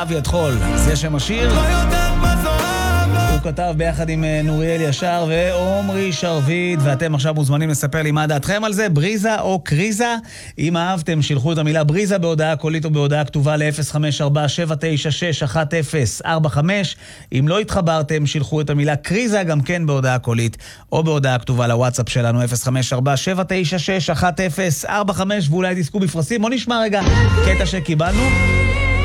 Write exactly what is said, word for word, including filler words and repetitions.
אביעד חול, זה שם השיר. הוא כתב ביחד עם נוריאל ישר ועומרי שרביט, ואתם עכשיו מוזמנים לספר לי מה דעתכם על זה, בריזה או קריזה. אם אהבתם, שילחו את המילה בריזה בהודעה קולית או בהודעה כתובה ל-אפס חמש ארבע שבע תשע שש אחת אפס ארבע חמש. אם לא התחברתם, שילחו את המילה קריזה גם כן בהודעה קולית או בהודעה כתובה לוואטסאפ שלנו אפס חמש ארבע שבע תשע שש אחת אפס ארבע חמש, ואולי תזכו בפרסים. בוא נשמע רגע קטע שקיבלנו.